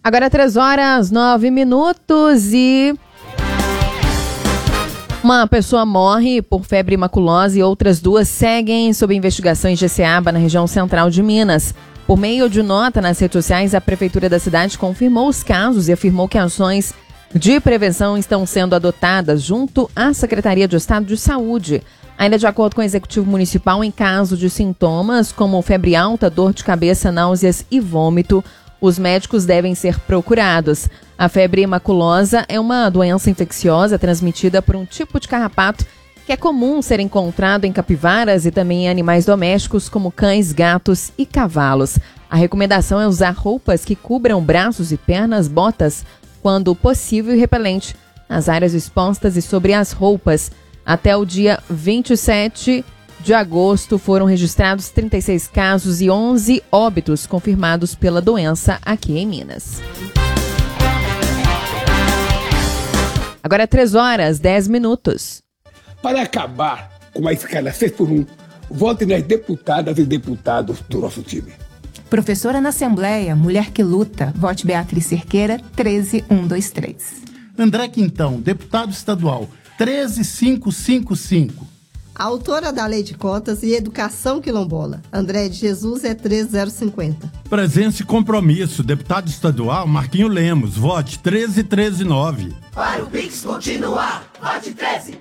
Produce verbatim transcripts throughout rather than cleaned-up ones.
Agora três horas, nove minutos e... Uma pessoa morre por febre maculosa e outras duas seguem sob investigação em Jeceaba, na região central de Minas. Por meio de nota nas redes sociais, a prefeitura da cidade confirmou os casos e afirmou que ações de prevenção estão sendo adotadas junto à Secretaria de Estado de Saúde. Ainda de acordo com o Executivo Municipal, em caso de sintomas como febre alta, dor de cabeça, náuseas e vômito, os médicos devem ser procurados. A febre maculosa é uma doença infecciosa transmitida por um tipo de carrapato que é comum ser encontrado em capivaras e também em animais domésticos como cães, gatos e cavalos. A recomendação é usar roupas que cubram braços e pernas, botas, quando possível, e repelente nas áreas expostas e sobre as roupas. Até o dia vinte e sete de agosto foram registrados trinta e seis casos e onze óbitos confirmados pela doença aqui em Minas. Agora é três horas, dez minutos. Para acabar com a escala seis por um, vote nas deputadas e deputados do nosso time. Professora na Assembleia, mulher que luta, vote Beatriz Cerqueira, treze mil cento e vinte e três. André Quintão, deputado estadual, treze mil quinhentos e cinquenta e cinco. A autora da Lei de Cotas e Educação Quilombola, André de Jesus, é treze mil cinquenta. Presença e compromisso, deputado estadual, Marquinho Lemos, vote treze mil trezentos e nove. Para o Pix continuar, vote treze.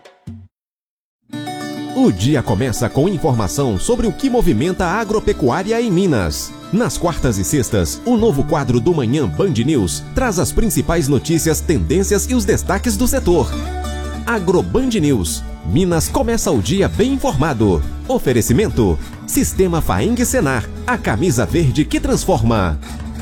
O dia começa com informação sobre o que movimenta a agropecuária em Minas. Nas quartas e sextas, o novo quadro do Manhã Band News traz as principais notícias, tendências e os destaques do setor. AgroBand News. Minas começa o dia bem informado. Oferecimento: Sistema Faeng Senar, a camisa verde que transforma.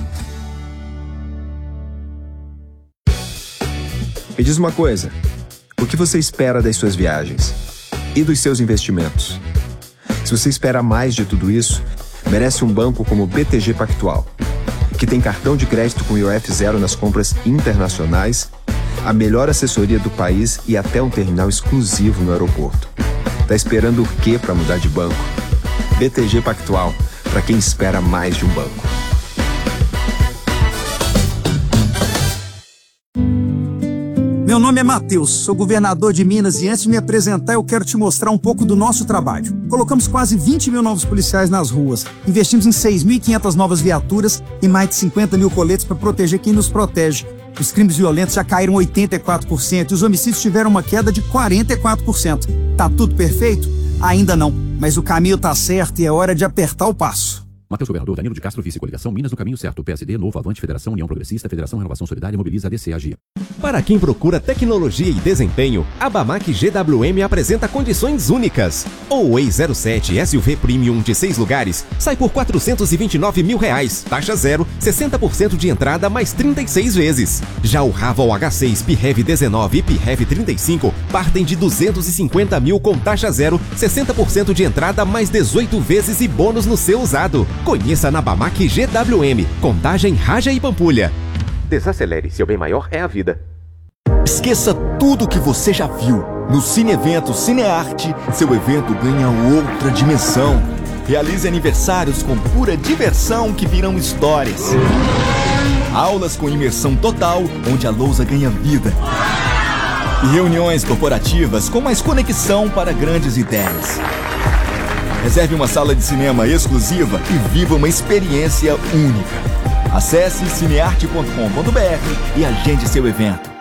Me diz uma coisa, o que você espera das suas viagens? E dos seus investimentos? Se você espera mais de tudo isso, merece um banco como o B T G Pactual, que tem cartão de crédito com I O F zero nas compras internacionais, a melhor assessoria do país e até um terminal exclusivo no aeroporto. Tá esperando o quê para mudar de banco? B T G Pactual, para quem espera mais de um banco. Meu nome é Matheus, sou governador de Minas e antes de me apresentar eu quero te mostrar um pouco do nosso trabalho. Colocamos quase vinte mil novos policiais nas ruas, investimos em seis mil e quinhentas novas viaturas e mais de cinquenta mil coletes para proteger quem nos protege. Os crimes violentos já caíram oitenta e quatro por cento e os homicídios tiveram uma queda de quarenta e quatro por cento. Tá tudo perfeito? Ainda não, mas o caminho tá certo e é hora de apertar o passo. Matheus Governador, Danilo de Castro, Vice Coligação, Minas no caminho certo. P S D, Novo, Avante, Federação, União Progressista, Federação Renovação Solidária, Mobiliza, A D C, Agia. Para quem procura tecnologia e desempenho, a Bamac G W M apresenta condições únicas. O Way zero sete S U V Premium de seis lugares sai por quatrocentos e vinte e nove mil reais, taxa zero, sessenta por cento de entrada mais trinta e seis vezes. Já o Raval H seis P-Hev dezenove e P-Hev trinta e cinco partem de duzentos e cinquenta mil com taxa zero, sessenta por cento de entrada mais dezoito vezes e bônus no seu usado. Conheça na Bamac G W M, Contagem, Raja e Pampulha. Desacelere, seu bem maior é a vida. Esqueça tudo que você já viu. No Cine Evento Cinearte, seu evento ganha outra dimensão. Realize aniversários com pura diversão que virão histórias. Aulas com imersão total, onde a lousa ganha vida. E reuniões corporativas com mais conexão para grandes ideias. Reserve uma sala de cinema exclusiva e viva uma experiência única. Acesse cinearte ponto com ponto br e agende seu evento.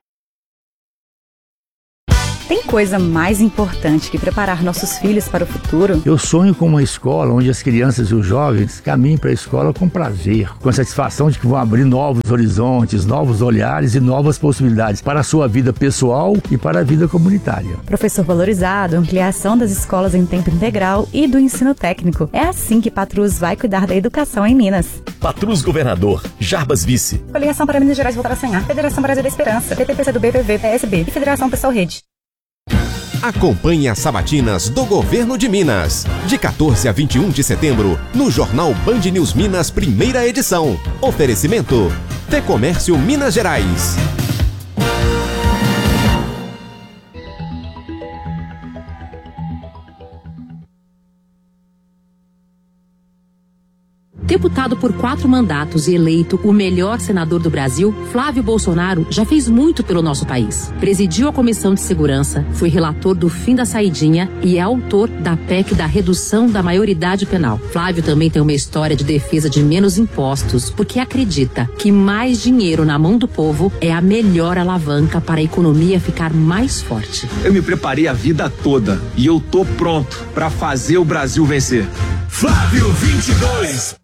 Tem coisa mais importante que preparar nossos filhos para o futuro? Eu sonho com uma escola onde as crianças e os jovens caminhem para a escola com prazer, com a satisfação de que vão abrir novos horizontes, novos olhares e novas possibilidades para a sua vida pessoal e para a vida comunitária. Professor valorizado, ampliação das escolas em tempo integral e do ensino técnico. É assim que Patrus vai cuidar da educação em Minas. Patrus Governador, Jarbas Vice. Coligação para Minas Gerais voltar a sonhar. Federação Brasil da Esperança, P T P C do B, P V, P S B e Federação Pessoal Rede. Acompanhe as sabatinas do Governo de Minas. De quatorze a vinte e um de setembro, no Jornal Band News Minas, primeira edição. Oferecimento: Fecomércio Minas Gerais. Ter Deputado por quatro mandatos e eleito o melhor senador do Brasil, Flávio Bolsonaro já fez muito pelo nosso país. Presidiu a Comissão de Segurança, foi relator do fim da saidinha e é autor da P E C da redução da maioridade penal. Flávio também tem uma história de defesa de menos impostos, porque acredita que mais dinheiro na mão do povo é a melhor alavanca para a economia ficar mais forte. Eu me preparei a vida toda e eu tô pronto para fazer o Brasil vencer. Flávio vinte e dois.